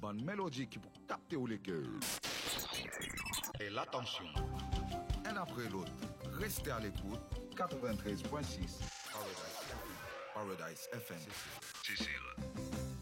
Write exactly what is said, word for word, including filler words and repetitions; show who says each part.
Speaker 1: bonne mélodie qui pour capter ou les cœurs.
Speaker 2: Et l'attention.
Speaker 1: Un après l'autre, restez à l'écoute. quatre-vingt-treize point six Paradise F M. Paradise F M.
Speaker 2: Cécile.